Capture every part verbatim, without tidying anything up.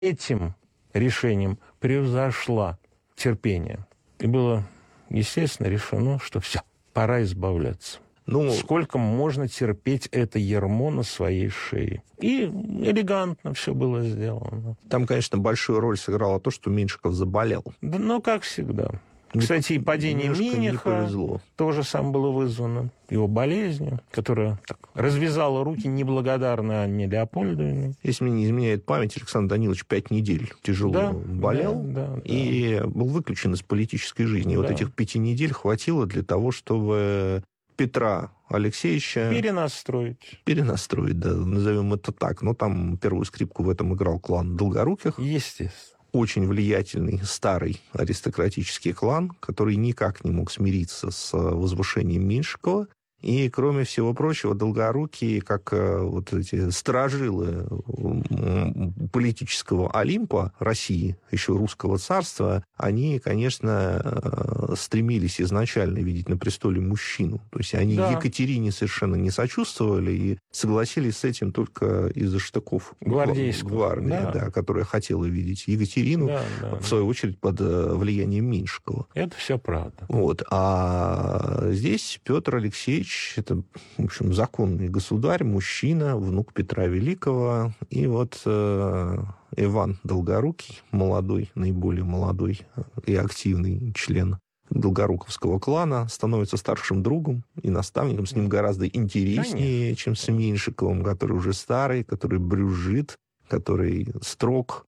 этим решением превзошла терпение. И было, естественно, решено, что все, пора избавляться. Ну, сколько можно терпеть это ярмо на своей шее. И элегантно все было сделано. Там, конечно, большую роль сыграло то, что Меньшиков заболел. Да, ну, как всегда. Кстати, и падение Миниха тоже сам было вызвано его болезнью, которая так, развязала руки неблагодарной Анне Леопольдовне. Если мне не изменяет память, Александр Данилович пять недель тяжело да, болел да, да, и да. был выключен из политической жизни. И да. вот этих пяти недель хватило для того, чтобы Петра Алексеевича... Перенастроить. Перенастроить, да, назовем это так. Но там первую скрипку в этом играл клан Долгоруких. Естественно. Очень влиятельный старый аристократический клан, который никак не мог смириться с возвышением Меньшикова. И, кроме всего прочего, Долгорукие, как вот эти сторожилы политического Олимпа России, еще русского царства, они, конечно, стремились изначально видеть на престоле мужчину. То есть они да. Екатерине совершенно не сочувствовали и согласились с этим только из-за штыков гвардейского. Гвардии, да. Да, которая хотела видеть Екатерину, да, да, в свою да. очередь, под влиянием Меньшикова. Это все правда. Вот. А здесь Петр Алексеевич это, в общем, законный государь, мужчина, внук Петра Великого. И вот э, Иван Долгорукий, молодой, наиболее молодой и активный член Долгоруковского клана, становится старшим другом и наставником. С ним гораздо интереснее, Конечно. чем с Меньшиковым, который уже старый, который брюзжит, который строг.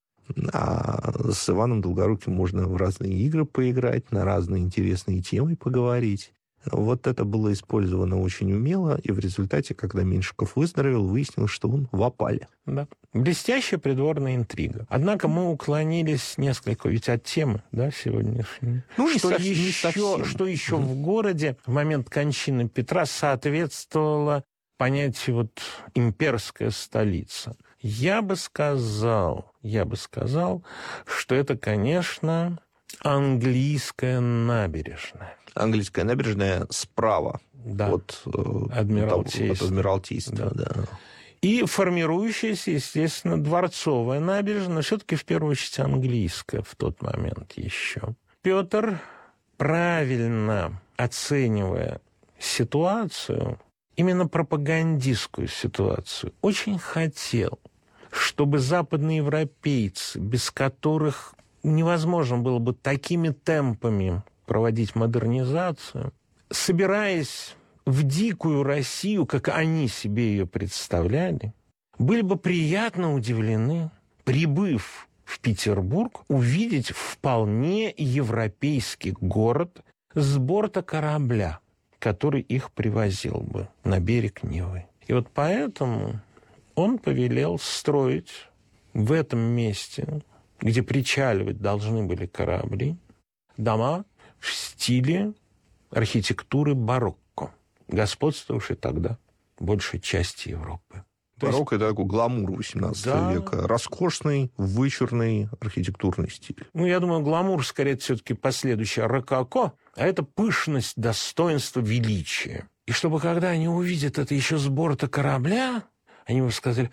А с Иваном Долгоруким можно в разные игры поиграть, на разные интересные темы поговорить. Вот это было использовано очень умело, и в результате, когда Меньшиков выздоровел, выяснилось, что он в опале. Да. Блестящая придворная интрига. Однако мы уклонились несколько ведь от темы, да, сегодняшней. Ну, что, не еще, не совсем. Что еще mm-hmm. в городе в момент кончины Петра соответствовало понятию вот имперская столица. Я бы сказал, я бы сказал, что это, конечно, английская набережная. Английская набережная справа да. от, Адмиралтейства. от Адмиралтейства. Да. Да. И формирующаяся, естественно, дворцовая набережная, но все-таки в первую очередь английская в тот момент еще. Петр, правильно оценивая ситуацию, именно пропагандистскую ситуацию, очень хотел, чтобы западноевропейцы, без которых невозможно было бы такими темпами проводить модернизацию, собираясь в дикую Россию, как они себе ее представляли, были бы приятно удивлены, прибыв в Петербург, увидеть вполне европейский город с борта корабля, который их привозил бы на берег Невы. И вот поэтому он повелел строить в этом месте, где причаливать должны были корабли, дома в стиле архитектуры барокко, господствовавшей тогда в большей части Европы. Барокко – это такой гламур восемнадцатого да. века. Роскошный, вычурный архитектурный стиль. Ну, я думаю, гламур, скорее, все-таки последующее рококо, а это пышность, достоинство, величие. И чтобы, когда они увидят это еще с борта корабля, они бы сказали,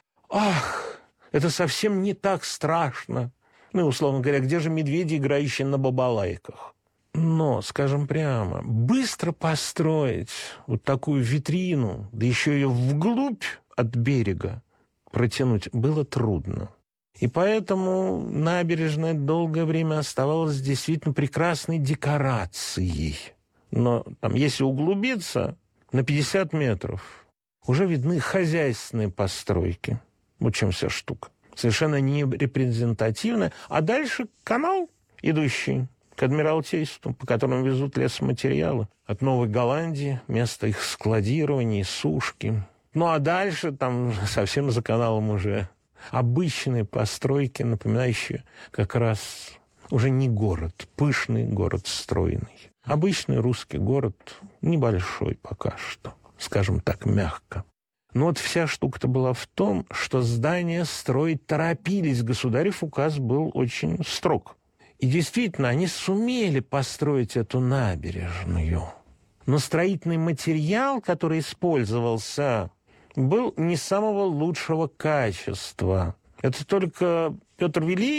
ах, это совсем не так страшно. Ну, условно говоря, где же медведи, играющие на бабалайках? Но, скажем прямо, быстро построить вот такую витрину, да еще ее вглубь от берега протянуть, было трудно. И поэтому набережная долгое время оставалась действительно прекрасной декорацией. Но там, если углубиться на пятьдесят метров, уже видны хозяйственные постройки. Вот чем вся штука. Совершенно не репрезентативная. А дальше канал, идущий к Адмиралтейству, по которому везут лесоматериалы от Новой Голландии, место их складирования и сушки. Ну, а дальше там совсем за каналом уже обычные постройки, напоминающие как раз уже не город, пышный город стройный. Обычный русский город, небольшой пока что, скажем так, мягко. Но вот вся штука-то была в том, что здания строить торопились. Государев указ был очень строг. И действительно, они сумели построить эту набережную. Но строительный материал, который использовался, был не самого лучшего качества. Это только Петр Великий